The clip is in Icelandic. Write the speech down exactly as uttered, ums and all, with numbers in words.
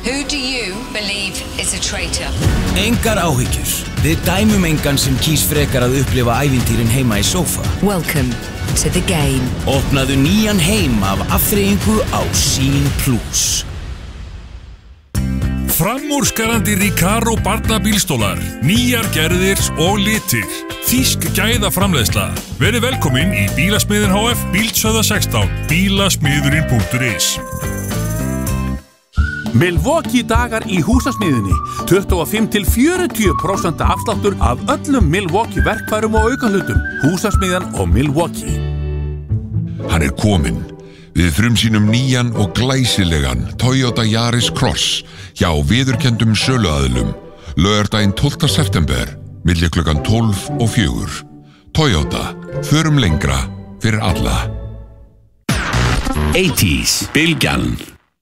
Who do you believe is a traitor? Engar áhyggjur. Við dæmum engan sem kýs frekar að upplifa ævintýrin heima í sófa. Welcome to the game. Opnaðu nýjan heim af afþreyingu á Sýn Plus. Framúrskarandi Recaro barnabílstólar, nýjar gerðir og litir. Þýsk gæðaframleiðsla. Verið velkomin í Bílasmiðin H F, Bíldsöða sextán, bílasmiðurinn punktur is. Milwaukee dagar í húsasmiðinni. tuttugu og fimm til fjörutíu prósent afsláttur af öllum Milwaukee verkfærum og aukahlutum. Húsasmiðjan og Milwaukee. Hann er kominn. Við frumsýnum nýjan og glæsilegan Toyota Yaris Cross hjá viðurkenndum söluaðilum laugardaginn tólfta september milli klukkan tólf og fjögur. Toyota, förum lengra fyrir alla. eighties, bylgjan.